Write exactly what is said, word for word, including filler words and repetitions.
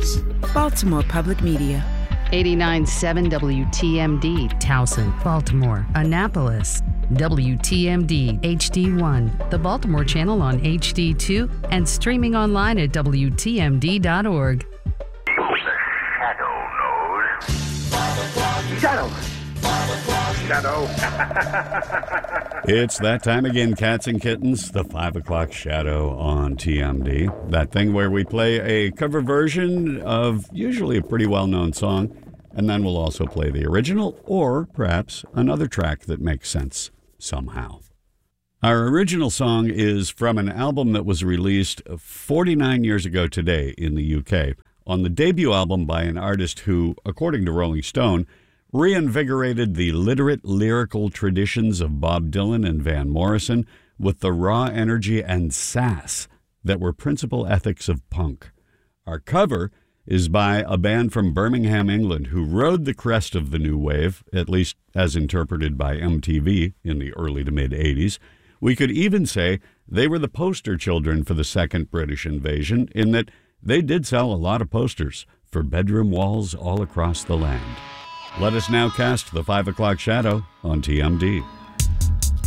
News. Baltimore Public Media. eighty-nine point seven W T M D, Towson, Baltimore, Annapolis. W T M D H D one, the Baltimore channel on H D two, and streaming online at W T M D dot org. Shadow. Shadow. It's that time again, cats and kittens, the five o'clock shadow on T M D. That thing where we play a cover version of usually a pretty well-known song, and then we'll also play the original or perhaps another track that makes sense somehow. Our original song is from an album that was released forty-nine years ago today in the U K, on the debut album by an artist who, according to Rolling Stone, reinvigorated the literate lyrical traditions of Bob Dylan and Van Morrison with the raw energy and sass that were principal ethics of punk. Our cover is by a band from Birmingham, England, who rode the crest of the new wave, at least as interpreted by M T V in the early to mid-eighties. We could even say they were the poster children for the second British invasion, in that they did sell a lot of posters for bedroom walls all across the land. Let us now cast the five o'clock shadow on T M D.